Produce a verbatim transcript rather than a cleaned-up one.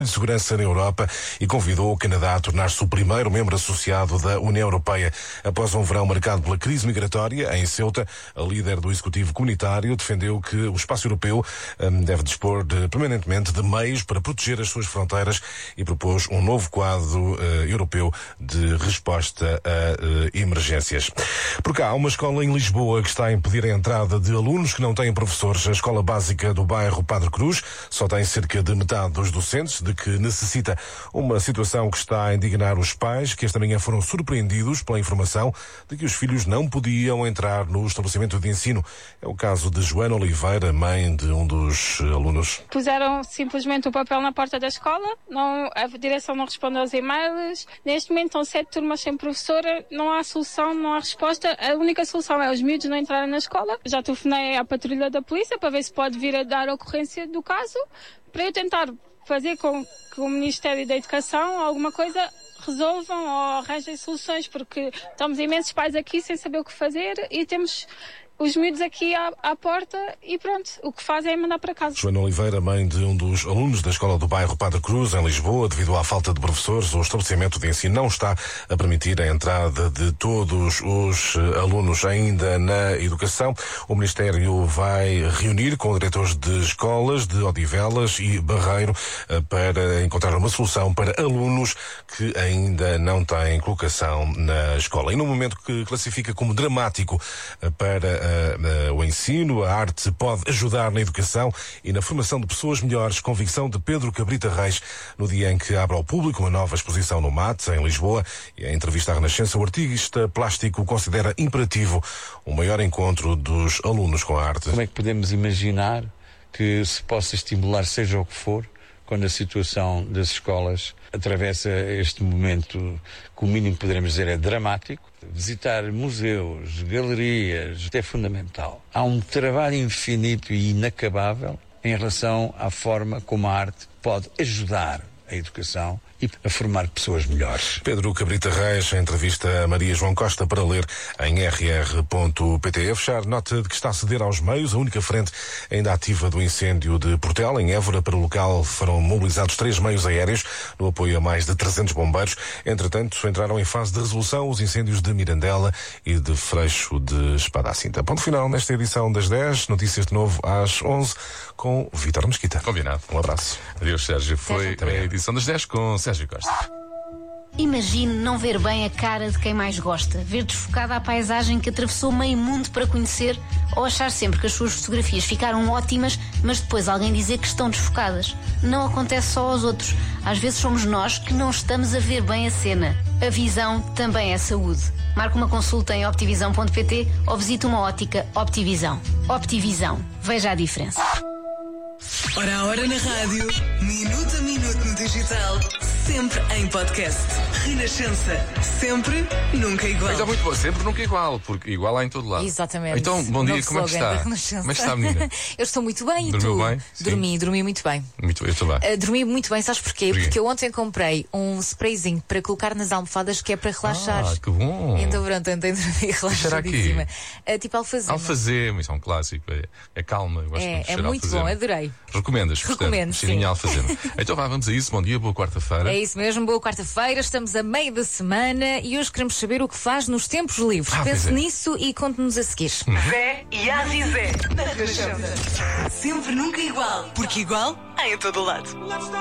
de Segurança na Europa e convidou o Canadá a tornar-se o primeiro membro associado da União Europeia. Após um verão marcado pela crise migratória, em Ceuta, a líder do Executivo Comunitário defendeu que o espaço europeu hum, deve dispor de, permanentemente de meios para proteger as suas fronteiras e propôs um novo quadro uh, europeu de resposta a uh, emergências. Por cá, há uma escola em Lisboa que está a impedir a entrada de alunos que não têm professores. A escola básica do bairro Padre Cruz só tem cerca de metade dos docentes, de que necessita. Uma situação que está a indignar os pais, que esta manhã foram surpreendidos pela informação de que os filhos não podiam entrar no estabelecimento de ensino. É o caso de Joana Oliveira, mãe de um dos alunos. Puseram simplesmente o papel na porta da escola, não, a direção não responde aos e-mails. Neste momento estão sete turmas sem professora, não há solução, não há resposta. A única solução é os miúdos não entrarem na escola. Já telefonei à patrulha da polícia para ver se pode vir a dar ocorrência do caso, para eu tentar fazer com que o Ministério da Educação alguma coisa resolvam ou arranjem soluções, porque estamos imensos pais aqui sem saber o que fazer e temos os miúdos aqui à, à porta e pronto, o que fazem é mandar para casa. Joana Oliveira, mãe de um dos alunos da escola do bairro Padre Cruz, em Lisboa, devido à falta de professores, o estabelecimento de ensino não está a permitir a entrada de todos os alunos ainda na educação. O Ministério vai reunir com diretores de escolas de Odivelas e Barreiro para encontrar uma solução para alunos que ainda não têm colocação na escola. E no momento que classifica como dramático para Uh, uh, o ensino, a arte pode ajudar na educação e na formação de pessoas melhores. Convicção de Pedro Cabrita Reis, no dia em que abre ao público uma nova exposição no M A T, em Lisboa. E em entrevista à Renascença, o artista plástico considera imperativo um maior encontro dos alunos com a arte. Como é que podemos imaginar que se possa estimular, seja o que for, quando a situação das escolas atravessa este momento que o mínimo que poderemos dizer é dramático? Visitar museus, galerias, é fundamental. Há um trabalho infinito e inacabável em relação à forma como a arte pode ajudar a educação e a formar pessoas melhores. Pedro Cabrita Reis, em entrevista a Maria João Costa, para ler em r r ponto p t. A fechar, nota de que está a ceder aos meios a única frente ainda ativa do incêndio de Portela. Em Évora, para o local, foram mobilizados três meios aéreos no apoio a mais de trezentos bombeiros. Entretanto, entraram em fase de resolução os incêndios de Mirandela e de Freixo de Espada à Cinta. Ponto final nesta edição das dez. Notícias de novo às onze com Vítor Mesquita. Combinado. Um abraço. Adeus, Sérgio. Foi a edição das dez com Sérgio Costa. Imagine não ver bem a cara de quem mais gosta, ver desfocada a paisagem que atravessou meio mundo para conhecer, ou achar sempre que as suas fotografias ficaram ótimas, mas depois alguém dizer que estão desfocadas. Não acontece só aos outros. Às vezes somos nós que não estamos a ver bem a cena. A visão também é saúde. Marque uma consulta em optivisão ponto p t ou visite uma ótica Optivisão. Optivisão. Veja a diferença. Hora a hora na rádio, minuto a minuto no digital, sempre em podcast. Renascença, sempre, nunca igual. Mas é muito bom, sempre nunca igual, porque igual há em todo lado. Exatamente. Então, bom dia, como é que está? Como é que está, menina? Eu estou muito bem, e tu? Dormiu bem? Dormi, Sim. dormi muito bem. Muito bem, eu estou bem. Uh, dormi muito bem, sabes porquê? Porquê? Porque eu ontem comprei um sprayzinho para colocar nas almofadas que é para relaxar. Ah, que bom. Então pronto, ontem dormi relaxadíssima. Uh, tipo alfazema. Alfazema, isso é um clássico, é, é calma. Eu gosto É, muito de é cheirar muito alfazema. bom, adorei. Recomendas, portanto, Recomendo, cheirinho sim. a alfazema. Então vá, vamos a isso. Bom dia, boa quarta-feira. É isso mesmo, boa quarta-feira, estamos a meio da semana e hoje queremos saber o que faz nos tempos livres. Ah, Pense pois é. nisso e conte-nos a seguir. Zé e Azizé, na Renascença. Sempre, nunca igual, porque igual há em todo lado.